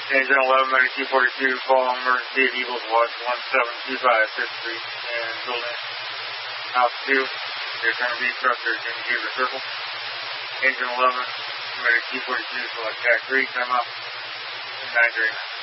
Engine 11, Medic 242, call emergency at Eagles Watch 1725 5th Street and building house 2. They're going to be structures indicate the circle. Engine 11, Medic 242, select track 3, time out, 939.